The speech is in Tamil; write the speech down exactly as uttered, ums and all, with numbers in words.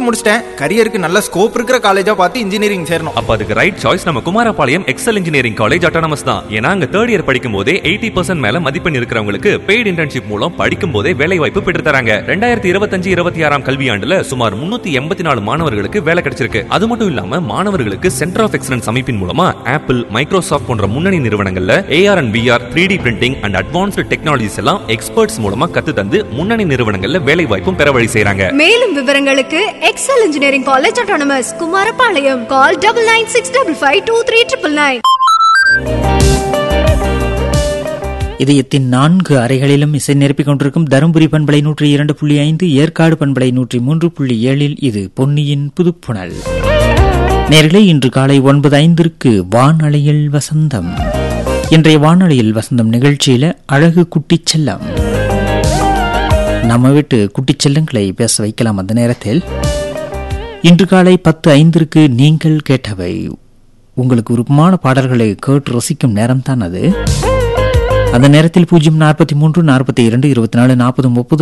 முடிச்சிட்டேன், கரியருக்கு நல்ல ஸ்கோப் இருக்கிற காலேஜா பார்த்து இன்ஜினியரிங் சேரணும். அப்ப அதுக்கு ரைட் சாய்ஸ் நம்ம Kumarapalayam XL engineering college autonomous தான். ஏன்னா அங்க தேர்ட் இயர் படிக்கும் போதே எயிட்டி பர்சன்ட் மேல மதிப்பெண் இருக்கிறவங்களுக்கு பெய்டு இன்டர்ன்ஷிப் மூலம் படிக்கும் போதே வேலை வாய்ப்பு பெற்று தராங்க. ரெண்டாயிரத்தி இருபத்தஞ்சு இருபத்தி ஆறாம் கல்வியாண்டுல சுமார் முன்னூத்தி எண்பத்தி நாலு மாணவர்களுக்கு வேலை கிடைச்சிருக்கு. அது மட்டும் இல்லாம மாணவர்களுக்கு சென்டர் ஆஃப் எக்ஸலன்ஸ் அமைப்பின் மூலமா ஆப்பிள், மைக்ரோசாஃப்ட் போன்ற முன்னணி நிறுவனங்கள்ல AR and VR, three D printing and advanced technologies எல்லாம் எக்ஸ்பர்ட்ஸ் மூலமா கத்து தந்து முன்னணி நிறுவனங்கள்ல வேலை வாய்ப்பும் பெற வழி செய்றாங்க. மேலும் விவரங்களுக்கு XL engineering college autonomous Kumarapalayam. Call double nine six double five two three triple nine. இதயத்தின் நான்கு அறைகளிலும் இசை நிரப்பிக் கொண்டிருக்கும் தருமபுரி பண்பலை நூற்றி இரண்டு புள்ளி ஐந்து, ஏற்காடு பண்பலை நூற்றி மூன்று புள்ளி ஏழில் இது பொன்னியின் புதுப்புணல். நேர்களே, இன்று காலை ஒன்பது ஐந்திற்கு வானொலியில் வசந்தம். இன்றைய வானொலியில் வசந்தம் நிகழ்ச்சியில அழகு குட்டிச் செல்லம், நம்ம வீட்டு குட்டிச் செல்லங்களை பேச வைக்கலாம். அந்த நேரத்தில் இன்று காலை பத்து ஐந்திற்கு நீங்கள் கேட்டவை, உங்களுக்கு விருப்பமான பாடல்களை கேட்டு ரசிக்கும் நேரம் தான் அது. அந்த நேரத்தில் பூஜ்ஜியம் நாற்பத்தி மூன்று நாற்பத்தி இரண்டு இருபத்தி நாலு நாற்பது முப்பது